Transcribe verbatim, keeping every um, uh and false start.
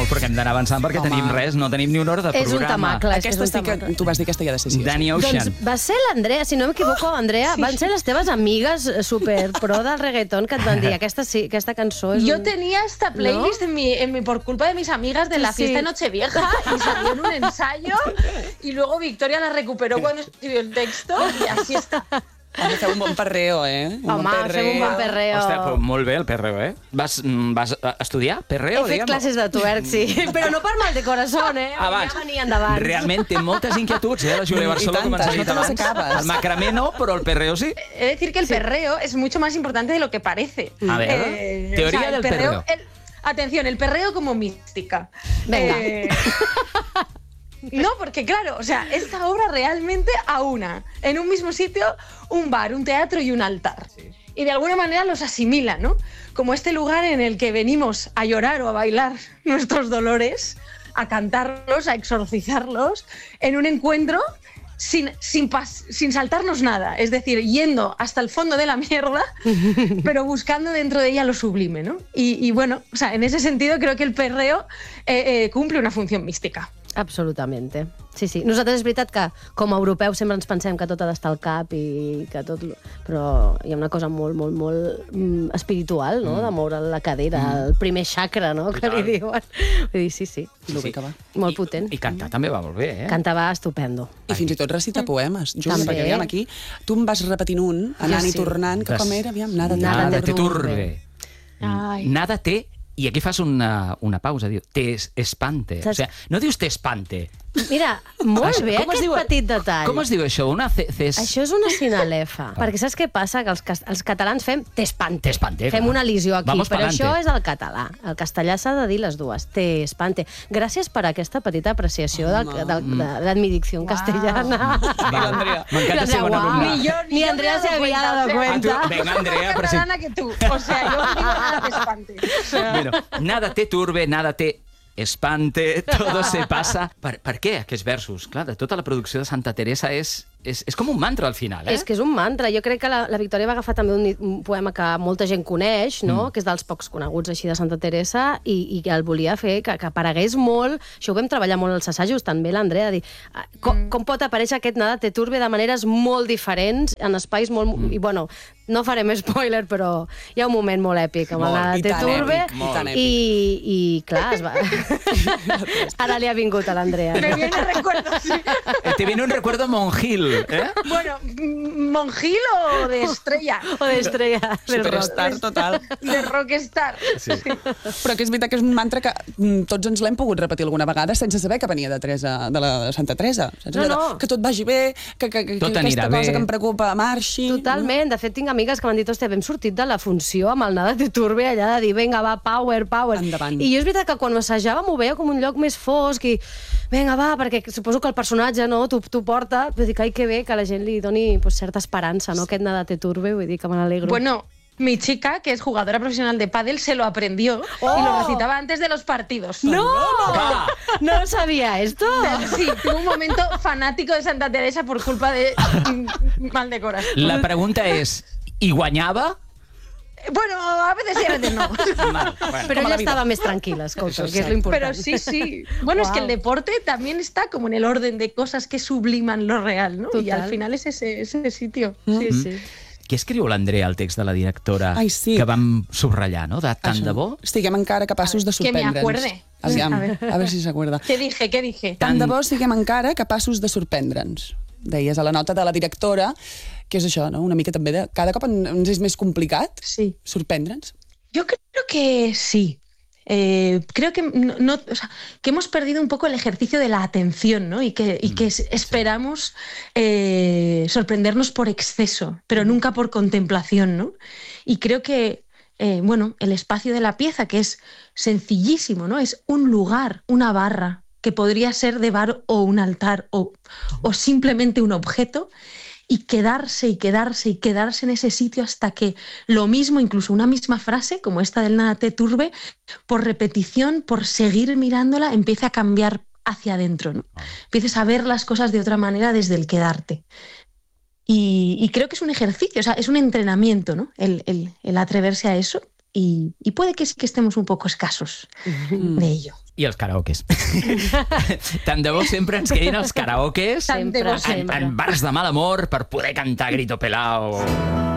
perquè hem d'anar avançant perquè Home. tenim res, no tenim ni una hora de És un programa. tamacle. Aquesta és sí un que... tamacle. Tu vas dir que aquesta ja ha de ser sí. Danny Ocean. Doncs va ser l'Andrea, si no m'equivoco, Andrea, van ser les teves amigues super pro del reggaeton que et van dir aquesta, sí, aquesta cançó és Yo un... tenía esta playlist ¿No? en mi, en mi, por culpa de mis amigas de Sí, la fiesta sí. de Nochevieja y salió en un ensayo y luego Victoria la recuperó cuando escribió el texto y así está. Home, feu un bon perreo, eh? Un Home, bon perreo. fem un bon perreo. Ostres, però molt bé el perreo, eh? Vas, mm, vas a estudiar perreo, He fet diguem? classes de tuerc, sí, però no per mal de corazón, eh? Abans. Ja venien d'abans. Realment té moltes inquietuds, eh, la Júlia I Barceló, com ens tantes, ha dit no te les abans. acabes. El macramé no, però el perreo sí. He de decir que el perreo es mucho más importante de lo que parece. A ver, Eh, teoría el del perreo. el- atención, el perreo como mística. Venga. Eh, No, porque claro, o sea, esta obra realmente aúna en un mismo sitio un bar, un teatro y un altar. Y de alguna manera los asimila, ¿no? Como este lugar en el que venimos a llorar o a bailar nuestros dolores, a cantarlos, a exorcizarlos, en un encuentro sin, sin, pas- sin saltarnos nada. Es decir, yendo hasta el fondo de la mierda, pero buscando dentro de ella lo sublime, ¿no? Y, y bueno, o sea, en ese sentido creo que el perreo eh, eh, cumple una función mística. Absolutament. Sí, sí. Nosaltres és veritat que com a europeus sempre ens pensem que tot ha d'estar al cap i que tot... Però hi ha una cosa molt, molt, molt mm, espiritual, no?, de moure la cadera, el primer chakra, no?, que li diuen. Vull dir, sí, sí. Lo bé que va. Molt potent. I, I cantar també va molt bé, eh? Cantava estupendo. I fins i tot recita poemes. Júlia, També. perquè aviam aquí, tu em vas repetint un, anant sí. i tornant, que Des- com era, aviam, nada, Nada Nada te te turbe. Ai. Nada te... I aquí fas una, una pausa, diu, te es- espante. O Saps- sigui, no dius te espante. Mira, molt Això- bé com es aquest diu- petit detall. Com es diu això? Una ce, ces... Això és una sinalefa. Perquè saps què passa? Que els, cas- els catalans fem t'espante. T'espante, Fem clar. una elisió aquí, Vamos però pa'lante. això és el català. El castellà s'ha de dir les dues. T'espante. Gràcies per aquesta petita apreciació del, del, de, de mi dicció castellana. Va, l'Andrea. m'encanta ser bona Guau. alumna. Ni yo, ni Ni yo Andrea me he se dado había cuenta, dado o sea, cuenta. Ah, tu- venga, Andrea, Más pero sí. catalana que tú. O sea, yo no digo nada te espante. O sea, Bueno, nada te turbe, nada te espante, todo se pasa. Per, per què aquests versos? Clar, de tota la producció de Santa Teresa és, és, és com un mantra al final, eh? És que és un mantra. Jo crec que la, la Victòria va agafar també un, un poema que molta gent coneix, no? Mm. Que és dels pocs coneguts així de Santa Teresa, i, i que el volia fer que, que aparegués molt. Això ho vam treballar molt als assajos, també l'Andrea, dir ah, com, com pot aparèixer aquest Nada te turbe de maneres molt diferents, en espais molt... Mm. I, bueno, no farem spoiler, però hi ha un moment molt èpic amb el Molt, Nada i te tan turbe. èpic, molt. I tan I, i, clar, es va... Ara li ha vingut a l'Andrea. me viene recuerdo, sí. Eh, Te viene un recuerdo Monjil, eh? Bueno, mm, ¿Monjil o de estrella? O d'estrella del rock. Superstar total. De rockstar. Sí. Però que és veritat que és un mantra que mm, tots ens l'hem pogut repetir alguna vegada sense saber que venia de Teresa, de la de Santa Teresa. Saps? No, Allò de no. Que tot vagi bé, que, que, que, Tot que anirà aquesta cosa bé. que em preocupa marxi. Totalment. De fet, tinc amigues que m'han dit, hòstia, hem sortit de la funció amb el Nada te turbe allà de dir, vinga, va, power, power. Endavant. I jo és veritat que quan ho assajàvem ho veia com un lloc més fosc i, vinga, va, perquè suposo que el personatge, no, t'ho t'ho porta. Vull dir que, ai, que bé que la gent li doni pues, certa esperança, no, aquest Nada te turbe, vull dir que me n'alegro. Bueno, mi chica, que es jugadora profesional de pádel, se lo aprendió y lo recitaba antes de los partidos. ¡No! Va. No sabía esto. Sí, tuvo un momento fanático de Santa Teresa por culpa de mm, mal de corazón. La pregunta és, i guanyava? Bueno, a veces sí, a veces no. Mal, bueno. Però Com a ella la vida. estava més tranquil·la, escolta, Eso que és sí. lo important. Pero sí, sí. Bueno, es que el Guau. deporte también está como en el orden de cosas que subliman lo real, ¿no? Y Total. al final es ese, ese sitio. Sí, sí. Què escriu l'Andrea al text de la directora Ai, sí. que vam subratllar, no? De tant Això. de bo? Estiguem encara capaços de Que me sorprendre'ns. acuerde. Aviam, A a ver. veure, a veure si s'acuerda. ¿Qué dije? ¿Qué dije? Tant de bo siguem encara capaços de sorprendre'ns. Deies a la nota de la directora, que és això, no? Una mica també de... Cada cop en- ens és més complicat Sí. sorprendre'ns. Yo creo que sí. Eh, creo que, no, no- o sea, que hemos perdido un poco el ejercicio de la atención, ¿no? Y que, y que es- esperamos eh, sorprendernos por exceso, pero nunca por contemplación, ¿no? Y creo que, eh, bueno, el espacio de la pieza, que es sencillísimo, ¿no? Es un lugar, una barra, que podría ser de bar o un altar o, o simplemente un objeto, y quedarse y quedarse y quedarse en ese sitio hasta que lo mismo, incluso una misma frase, como esta del Nada te turbe, por repetición, por seguir mirándola, empiece a cambiar hacia adentro, ¿no? Empieces a ver las cosas de otra manera desde el quedarte. Y, y creo que es un ejercicio, o sea, es un entrenamiento, ¿no? El, el- el atreverse a eso. Y, y puede que sí que estemos un poco escasos de ello. I els karaokes. Tant de bo sempre ens quedin els karaokes Tant de bo Sempre, en, sempre. en bars de mal amor per poder cantar Grito Pelao.